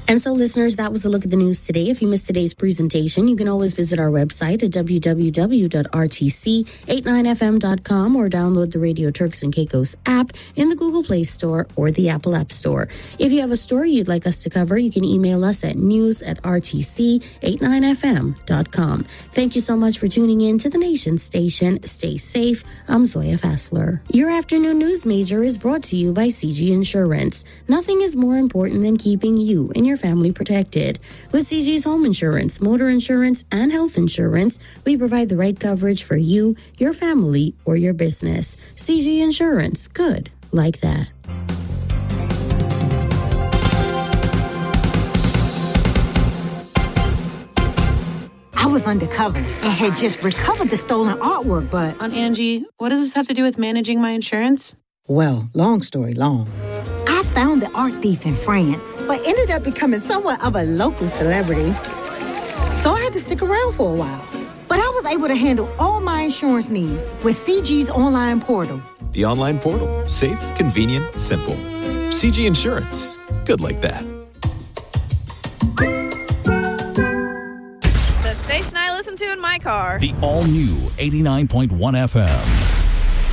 And so, listeners, that was a look at the news today. If you missed today's presentation, you can always visit our website at www.rtc89fm.com or download the Radio Turks and Caicos app in the Google Play Store or the Apple App Store. If you have a story you'd like us to cover, you can email us at news@rtc89fm.com. Thank you so much for tuning in to the Nation Station. Stay safe. I'm Zoya Fassler. Your afternoon news major is brought to you by CG Insurance. Nothing is more important than keeping you and your family protected. With CG's home insurance, motor insurance, and health insurance, we provide the right coverage for you, your family, or your business. CG Insurance. Good like that. I was undercover and had just recovered the stolen artwork, but... Aunt Angie, what does this have to do with managing my insurance? Well, long story long. I found the art thief in France, but ended up becoming somewhat of a local celebrity. So I had to stick around for a while. But I was able to handle all my insurance needs with CG's online portal. The online portal. Safe, convenient, simple. CG Insurance. Good like that. The station I listen to in my car. The all-new 89.1 FM.